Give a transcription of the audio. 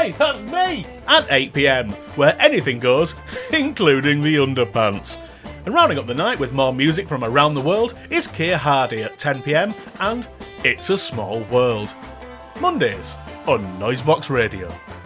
Hey, that's me! At 8pm, where anything goes, including the underpants. And rounding up the night with more music from around the world is Keir Hardy at 10pm and It's a Small World. Mondays on Noisebox Radio.